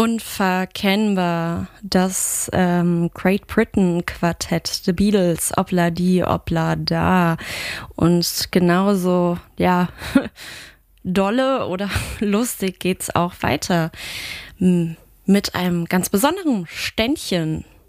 Unverkennbar, das Great Britain Quartett, The Beatles, Obla di, Obla da. Und genauso, ja, dolle oder lustig geht's auch weiter mit einem ganz besonderen Ständchen.